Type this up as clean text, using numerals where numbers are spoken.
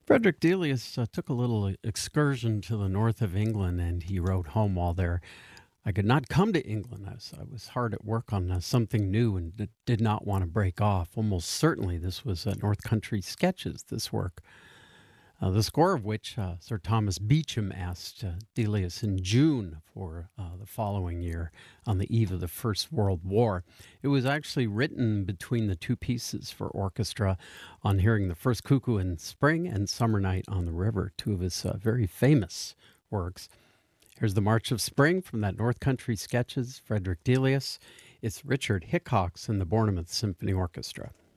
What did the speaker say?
Frederick Delius took a little excursion to the north of England and he wrote home while there. I could not come to England as I was hard at work on something new and did not want to break off. Almost certainly this was North Country Sketches, this work. The score of which Sir Thomas Beecham asked Delius in June for the following year on the eve of the First World War. It was actually written between the two pieces for orchestra on hearing the first Cuckoo in Spring and Summer Night on the River, two of his very famous works. Here's the March of Spring from that North Country Sketches, Frederick Delius. It's Richard Hickox and the Bournemouth Symphony Orchestra.